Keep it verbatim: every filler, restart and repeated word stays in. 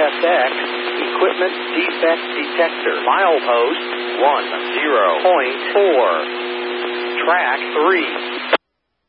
S X Equipment Defect Detector. Milepost one zero point four. Track three.